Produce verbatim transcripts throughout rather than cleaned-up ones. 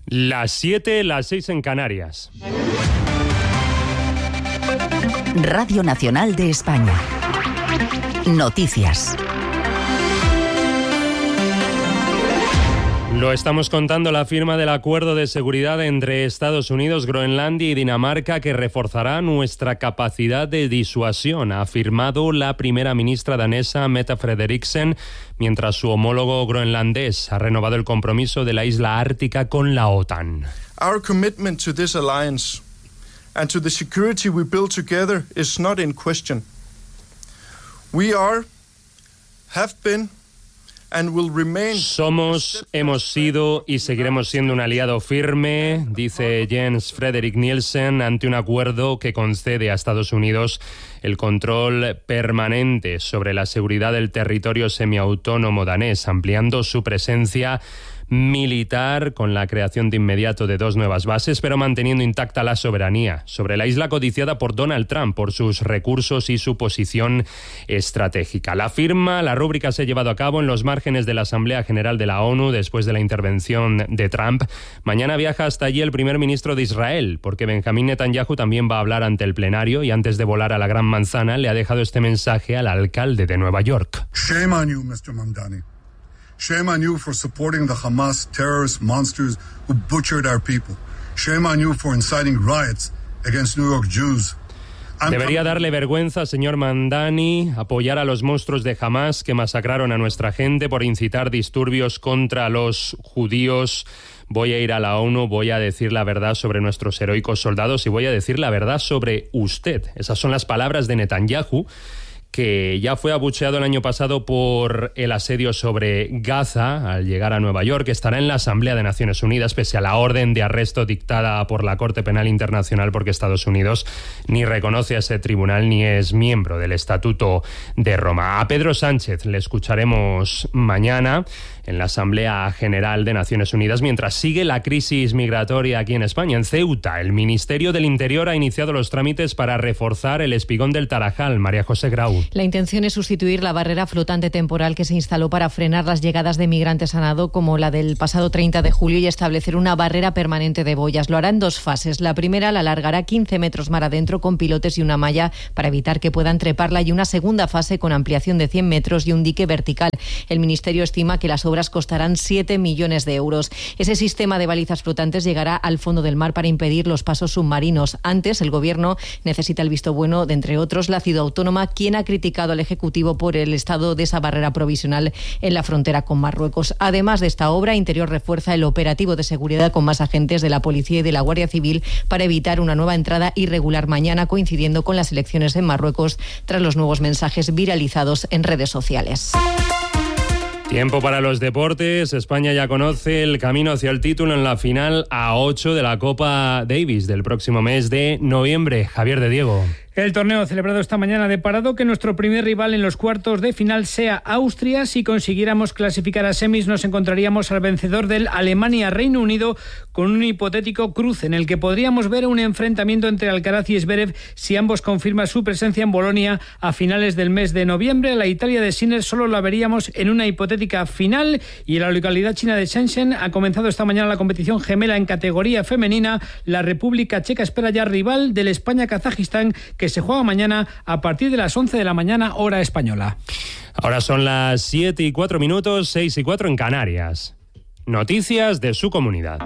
Las siete, las seis en Canarias. Radio Nacional de España. Noticias. Lo estamos contando, la firma del acuerdo de seguridad entre Estados Unidos, Groenlandia y Dinamarca que reforzará nuestra capacidad de disuasión, ha afirmado la primera ministra danesa Mette Frederiksen, mientras su homólogo groenlandés ha renovado el compromiso de la isla ártica con la OTAN. Our commitment to this alliance and to the security we build together is not in question. We are, have been, Somos, hemos sido y seguiremos siendo un aliado firme, dice Jens Frederik Nielsen, ante un acuerdo que concede a Estados Unidos el control permanente sobre la seguridad del territorio semiautónomo danés, ampliando su presencia militar con la creación de inmediato de dos nuevas bases, pero manteniendo intacta la soberanía sobre la isla codiciada por Donald Trump por sus recursos y su posición estratégica. La firma, la rúbrica se ha llevado a cabo en los márgenes de la Asamblea General de la ONU después de la intervención de Trump. Mañana viaja hasta allí el primer ministro de Israel, porque Benjamín Netanyahu también va a hablar ante el plenario y antes de volar a la Gran Manzana le ha dejado este mensaje al alcalde de Nueva York. Shame on you, mister Mamdani. Shame on you for supporting the Hamas terrorist monsters who butchered our people. Shame on you for inciting riots against New York Jews. Debería darle vergüenza, señor Mamdani, apoyar a los monstruos de Hamas que masacraron a nuestra gente por incitar disturbios contra los judíos. Voy a ir a la ONU, voy a decir la verdad sobre nuestros heroicos soldados y voy a decir la verdad sobre usted. Esas son las palabras de Netanyahu, que ya fue abucheado el año pasado por el asedio sobre Gaza al llegar a Nueva York. Estará en la Asamblea de Naciones Unidas pese a la orden de arresto dictada por la Corte Penal Internacional, porque Estados Unidos ni reconoce a ese tribunal ni es miembro del Estatuto de Roma. A Pedro Sánchez le escucharemos mañana en la Asamblea General de Naciones Unidas mientras sigue la crisis migratoria aquí en España. En Ceuta, el Ministerio del Interior ha iniciado los trámites para reforzar el espigón del Tarajal. María José Grau. La intención es sustituir la barrera flotante temporal que se instaló para frenar las llegadas de migrantes a nado, como la del pasado treinta de julio, y establecer una barrera permanente de boyas. Lo hará en dos fases. La primera la alargará quince metros mar adentro con pilotes y una malla para evitar que puedan treparla, y una segunda fase con ampliación de cien metros y un dique vertical. El Ministerio estima que las obras costarán siete millones de euros. Ese sistema de balizas flotantes llegará al fondo del mar para impedir los pasos submarinos. Antes, el Gobierno necesita el visto bueno de, entre otros, la Ciudad Autónoma, quien ha criticado al Ejecutivo por el estado de esa barrera provisional en la frontera con Marruecos. Además de esta obra, Interior refuerza el operativo de seguridad con más agentes de la Policía y de la Guardia Civil para evitar una nueva entrada irregular mañana, coincidiendo con las elecciones en Marruecos, tras los nuevos mensajes viralizados en redes sociales. Tiempo para los deportes. España ya conoce el camino hacia el título en la final A ocho de la Copa Davis del próximo mes de noviembre. Javier de Diego. El torneo celebrado esta mañana ha deparado que nuestro primer rival en los cuartos de final sea Austria. Si consiguiéramos clasificar a semis, nos encontraríamos al vencedor del Alemania-Reino Unido con un hipotético cruce en el que podríamos ver un enfrentamiento entre Alcaraz y Zverev si ambos confirman su presencia en Bolonia a finales del mes de noviembre. La Italia de Sinner solo la veríamos en una hipotética final, y en la localidad china de Shenzhen ha comenzado esta mañana la competición gemela en categoría femenina. La República Checa espera ya rival del España-Kazajistán, que se juega mañana a partir de las once de la mañana, hora española. Ahora son las siete y cuatro minutos, seis y cuatro en Canarias. Noticias de su comunidad.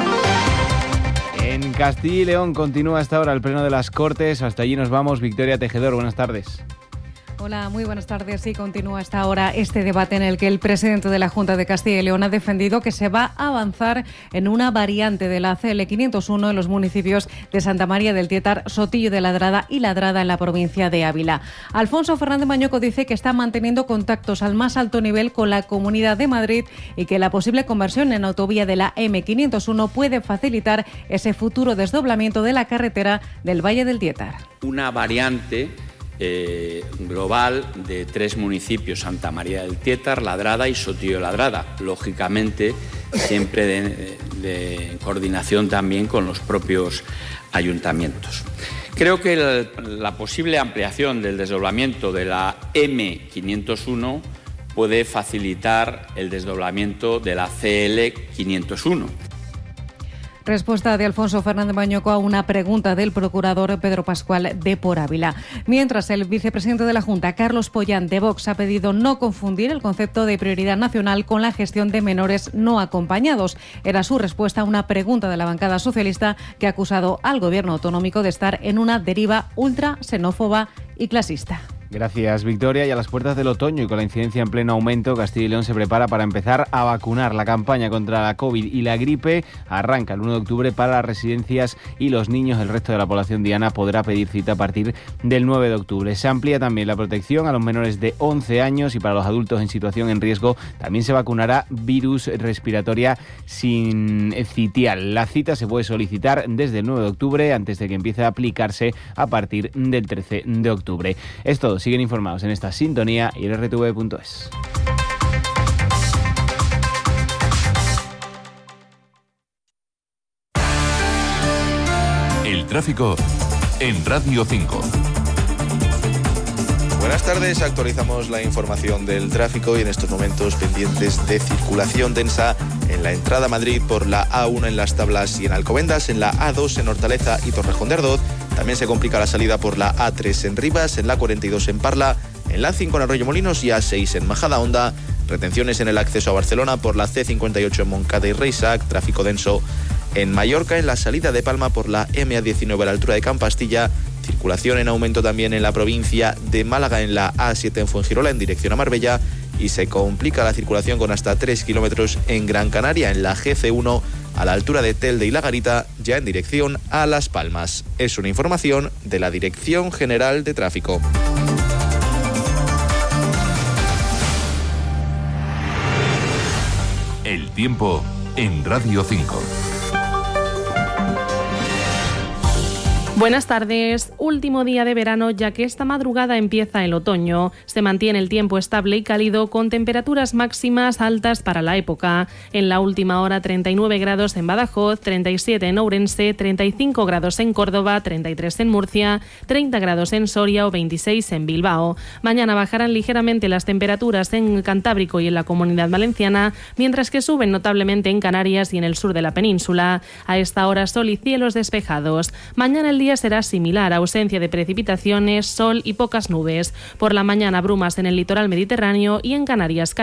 En Castilla y León continúa hasta ahora el pleno de las Cortes. Hasta allí nos vamos. Victoria Tejedor, buenas tardes. Hola, muy buenas tardes. Sí, continúa hasta ahora este debate en el que el presidente de la Junta de Castilla y León ha defendido que se va a avanzar en una variante de la C L quinientos uno en los municipios de Santa María del Tietar, Sotillo de Ladrada y Ladrada en la provincia de Ávila. Alfonso Fernández Mañoco dice que está manteniendo contactos al más alto nivel con la Comunidad de Madrid y que la posible conversión en autovía de la eme quinientos uno puede facilitar ese futuro desdoblamiento de la carretera del Valle del Tietar. Una variante Eh, global de tres municipios, Santa María del Tietar, Ladrada y Sotillo de Ladrada, lógicamente siempre de, de coordinación también con los propios ayuntamientos. Creo que el, la posible ampliación del desdoblamiento de la eme quinientos uno puede facilitar el desdoblamiento de la ce ele quinientos uno. Respuesta de Alfonso Fernández Mañoco a una pregunta del procurador Pedro Pascual de Por Ávila. Mientras, el vicepresidente de la Junta, Carlos Pollán, de Vox, ha pedido no confundir el concepto de prioridad nacional con la gestión de menores no acompañados. Era su respuesta a una pregunta de la bancada socialista que ha acusado al gobierno autonómico de estar en una deriva ultra xenófoba y clasista. Gracias, Victoria. Y a las puertas del otoño y con la incidencia en pleno aumento, Castilla y León se prepara para empezar a vacunar. La campaña contra la COVID y la gripe arranca el uno de octubre para las residencias y los niños. El resto de la población diana podrá pedir cita a partir del nueve de octubre. Se amplía también la protección a los menores de once años y para los adultos en situación en riesgo también se vacunará virus respiratoria sincitial. La cita se puede solicitar desde el nueve de octubre antes de que empiece a aplicarse a partir del trece de octubre. Es todo. Siguen informados en esta sintonía y en r t v punto es. El tráfico en Radio cinco. Buenas tardes, actualizamos la información del tráfico y en estos momentos pendientes de circulación densa en la entrada a Madrid por la A uno en Las Tablas y en Alcobendas, en la A dos en Hortaleza y Torrejón de Ardoz. También se complica la salida por la A tres en Rivas, en la cuarenta y dos en Parla, en la A cinco en Arroyomolinos y A seis en Majadahonda. Retenciones en el acceso a Barcelona por la C cincuenta y ocho en Moncada y Reisac. Tráfico denso en Mallorca, en la salida de Palma por la M A diecinueve a la altura de Campastilla. Circulación en aumento también en la provincia de Málaga, en la A siete en Fuengirola, en dirección a Marbella. Y se complica la circulación con hasta tres kilómetros en Gran Canaria, en la G C uno, a la altura de Telde y La Garita, ya en dirección a Las Palmas. Es una información de la Dirección General de Tráfico. El tiempo en Radio cinco. Buenas tardes. Último día de verano, ya que esta madrugada empieza el otoño. Se mantiene el tiempo estable y cálido con temperaturas máximas altas para la época. En la última hora, treinta y nueve grados en Badajoz, treinta y siete en Ourense, treinta y cinco grados en Córdoba, treinta y tres en Murcia, treinta grados en Soria o veintiséis en Bilbao. Mañana bajarán ligeramente las temperaturas en el Cantábrico y en la Comunidad Valenciana, mientras que suben notablemente en Canarias y en el sur de la península. A esta hora, sol y cielos despejados. Mañana el día será similar, ausencia de precipitaciones, sol y pocas nubes. Por la mañana, brumas en el litoral mediterráneo y en Canarias.